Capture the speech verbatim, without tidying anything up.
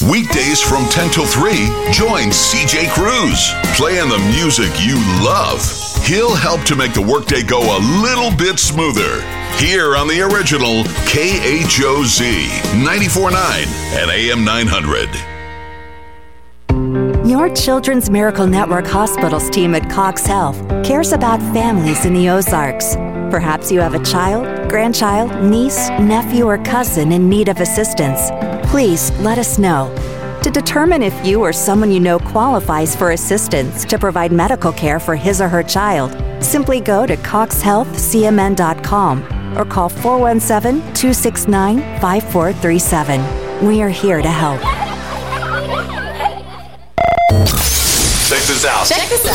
Weekdays from ten till three, join C J Cruz, playing the music you love. He'll help to make the workday go a little bit smoother. Here on the original K H O Z, ninety-four point nine and A M nine hundred. Your Children's Miracle Network Hospitals team at Cox Health cares about families in the Ozarks. Perhaps you have a child, grandchild, niece, nephew, or cousin in need of assistance. Please let us know. To determine if you or someone you know qualifies for assistance to provide medical care for his or her child, simply go to cox health c m n dot com or call four one seven, two six nine, five four three seven. We are here to help. Check this out. Check this out.